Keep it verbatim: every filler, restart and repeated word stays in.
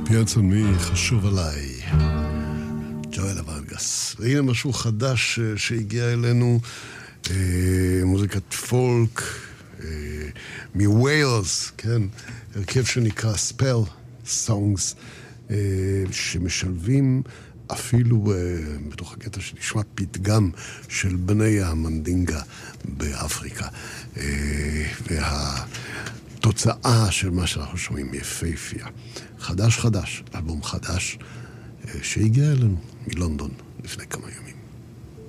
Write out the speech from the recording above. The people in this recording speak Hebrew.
פיאצון מי חשוב עליי, ג'ואל ורגס. והנה משהו חדש שהגיע אלינו, מוזיקת פולק מווילס, כן, הרכב שנקרא Spell Songs, שמשלבים אפילו בתוך הקטע שנשמע פתגם של בני המנדינגה באפריקה, והתוצאה של מה שאנחנו שומעים יפהפייה. חדש חדש, אלבום חדש שהגיע אלינו מלונדון לפני כמה ימים.